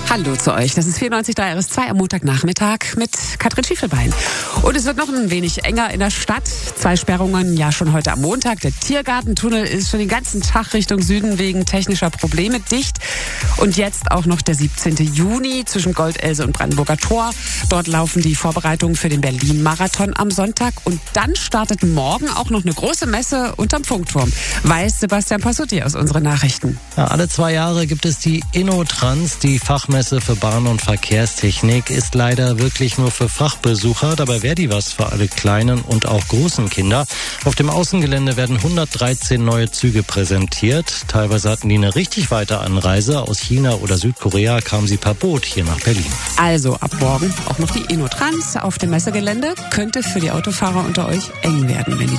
Hallo zu euch. Das ist 94.3 RS2 am Montagnachmittag mit Katrin Schiefelbein. Und es wird noch ein wenig enger in der Stadt. 2 Sperrungen ja schon heute am Montag. Der Tiergartentunnel ist schon den ganzen Tag Richtung Süden wegen technischer Probleme dicht. Und jetzt auch noch der 17. Juni zwischen Goldelse und Brandenburger Tor. Dort laufen die Vorbereitungen für den Berlin-Marathon am Sonntag. Und dann startet morgen auch noch eine große Messe unterm Funkturm. Weiß Sebastian Passuti aus unseren Nachrichten. Ja, alle 2 Jahre gibt es die InnoTrans, die Fachmesse für Bahn- und Verkehrstechnik, ist leider wirklich nur für Fachbesucher. Dabei wäre die was für alle kleinen und auch großen Kinder. Auf dem Außengelände werden 113 neue Züge präsentiert. Teilweise hatten die eine richtig weite Anreise. Aus China oder Südkorea kamen sie per Boot hier nach Berlin. Also ab morgen auch noch die InnoTrans auf dem Messegelände. Könnte für die Autofahrer unter euch eng werden, wenn die